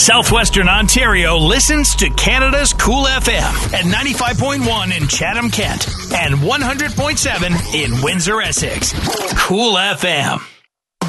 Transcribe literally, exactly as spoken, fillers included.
Southwestern Ontario listens to Canada's Cool F M at ninety-five point one in Chatham, Kent, and one hundred point seven in Windsor, Essex. Cool F M.